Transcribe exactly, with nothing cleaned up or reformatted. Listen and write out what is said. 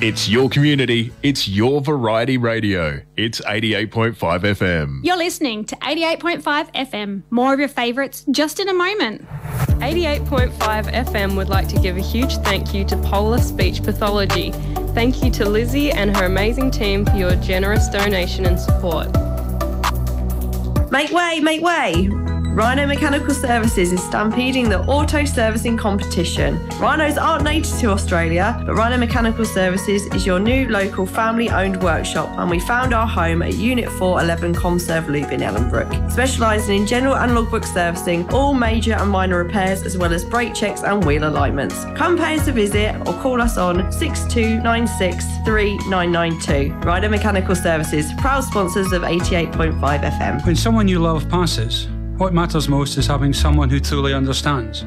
It's your community. It's your variety radio. It's eighty-eight point five F M. You're listening to eighty-eight point five F M. More of your favourites just in a moment. eighty-eight point five F M would like to give a huge thank you to Polar Speech Pathology. Thank you to Lizzie and her amazing team for your generous donation and support. Make way, make way! Rhino Mechanical Services is stampeding the auto servicing competition. Rhinos aren't native to Australia, but Rhino Mechanical Services is your new local family-owned workshop, and we found our home at Unit four eleven Comserve Loop in Ellenbrook, specialising in general and logbook servicing, all major and minor repairs, as well as brake checks and wheel alignments. Come pay us a visit or call us on six two nine six, three nine nine two. Rhino Mechanical Services, proud sponsors of eighty-eight point five F M. When someone you love passes, what matters most is having someone who truly understands.